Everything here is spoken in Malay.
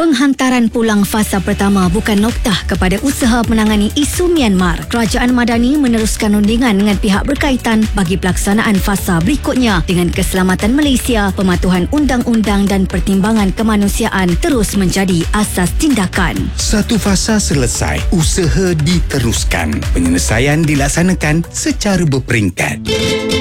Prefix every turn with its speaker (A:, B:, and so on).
A: Penghantaran pulang fasa pertama bukan noktah kepada usaha menangani isu Myanmar. Kerajaan Madani meneruskan rundingan dengan pihak berkaitan bagi pelaksanaan fasa berikutnya dengan keselamatan Malaysia, pematuhan undang-undang dan pertimbangan kemanusiaan terus menjadi asas tindakan.
B: Satu fasa selesai, usaha diteruskan. Penyelesaian dilaksanakan secara berperingkat.